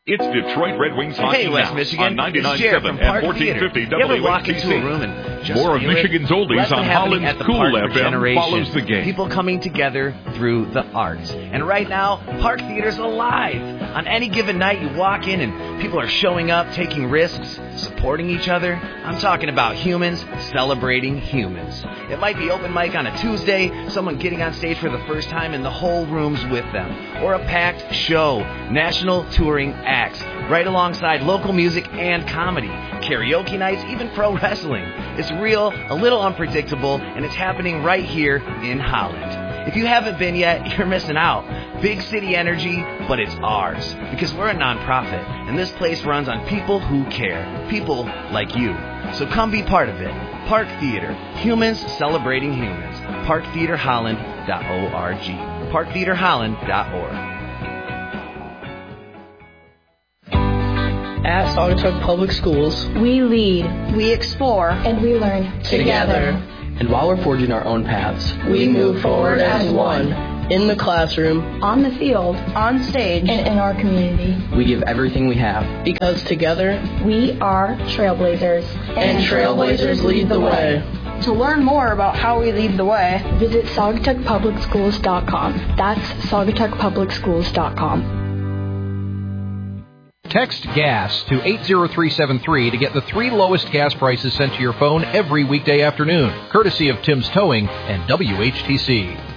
It's Detroit Red Wings hockey Hey, West now Michigan. on 99.7 from and Park 1450 Theater. You ever walk into a room WHTC. and just More of feel it? Michigan's oldies What's been on happening Holland's at the Cool Park for FM generations? follows the game. People coming together through the arts. And right now, Park Theater's alive. On any given night, you walk in and people are showing up, taking risks, supporting each other. I'm talking about humans celebrating humans. It might be open mic on a Tuesday, someone getting on stage for the first time and the whole room's with them. Or a packed show, national touring acts, right alongside local music and comedy, karaoke nights, even pro wrestling. It's real, a little unpredictable, and it's happening right here in Holland. If you haven't been yet, you're missing out. Big city energy, but it's ours. Because we're a nonprofit, and this place runs on people who care. People like you. So come be part of it. Park Theater. Humans celebrating humans. ParkTheaterHolland.org. ParkTheaterHolland.org. At Saugatuck Public Schools, we lead, we explore, and we learn together. And while we're forging our own paths, we move forward as one. In the classroom, on the field, on stage, and in our community. We give everything we have. Because together, we are trailblazers. And trailblazers lead the way. To learn more about how we lead the way, visit SaugatuckPublicSchools.com. That's SaugatuckPublicSchools.com. Text GAS to 80373 to get the 3 lowest gas prices sent to your phone every weekday afternoon, courtesy of Tim's Towing and WHTC.